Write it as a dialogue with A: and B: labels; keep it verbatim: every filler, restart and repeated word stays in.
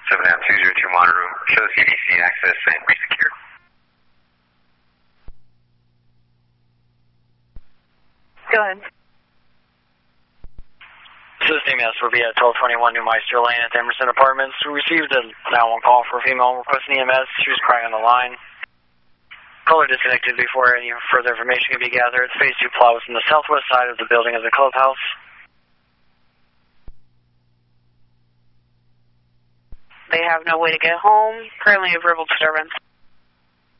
A: seven down two zero two monitor room. Show C D C access and resecure.
B: Go ahead.
C: This is C M S for B at twelve twenty-one New Meister Lane at the Emerson Apartments. We received a nine one one call for a female requesting E M S. She was crying on the line. Caller disconnected before any further information could be gathered. Phase two plot was on the southwest side of the building of the clubhouse.
B: They have no way to get home. Currently a verbal disturbance.